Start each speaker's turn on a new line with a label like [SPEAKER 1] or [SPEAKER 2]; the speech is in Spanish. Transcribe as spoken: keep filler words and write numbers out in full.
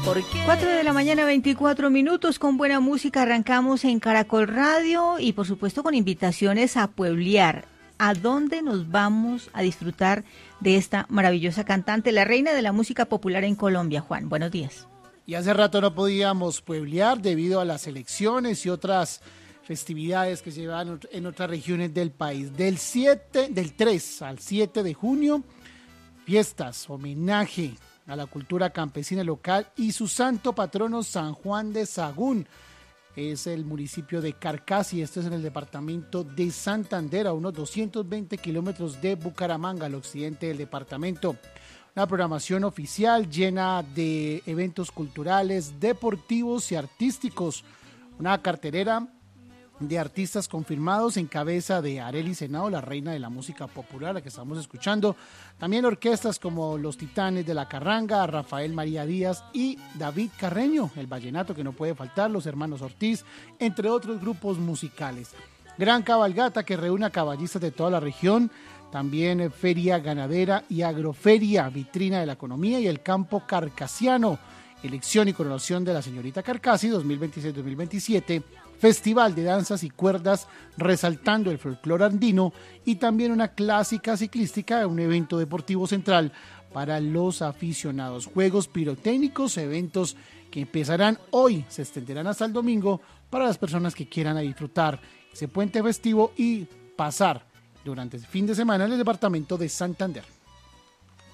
[SPEAKER 1] cuatro de la mañana, veinticuatro minutos, con buena música arrancamos en Caracol Radio y por supuesto con invitaciones a pueblear. ¿A dónde nos vamos a disfrutar de esta maravillosa cantante, la reina de la música popular en Colombia? Juan, buenos días.
[SPEAKER 2] Y hace rato no podíamos pueblear debido a las elecciones y otras festividades que se llevan en otras regiones del país. Del siete, del tres al siete de junio, fiestas, homenaje a la cultura campesina local y su santo patrono San Juan de Sagún. Es el municipio de Carcassi, esto es en el departamento de Santander, a unos doscientos veinte kilómetros de Bucaramanga, al occidente del departamento. Una programación oficial llena de eventos culturales, deportivos y artísticos. Una cartelera de artistas confirmados en cabeza de Arelis Henao, la reina de la música popular, la que estamos escuchando. También orquestas como Los Titanes de la Carranga, Rafael María Díaz y David Carreño, el vallenato que no puede faltar, los hermanos Ortiz, entre otros grupos musicales. Gran cabalgata que reúne a caballistas de toda la región. También feria ganadera y agroferia, vitrina de la economía y el campo carcasiano. Elección y coronación de la señorita Carcassi dos mil veintiséis dos mil veintisiete. Festival de danzas y cuerdas resaltando el folclore andino y también una clásica ciclística, un evento deportivo central para los aficionados. Juegos pirotécnicos, eventos que empezarán hoy, se extenderán hasta el domingo para las personas que quieran disfrutar ese puente festivo y pasar durante el fin de semana en el departamento de Santander.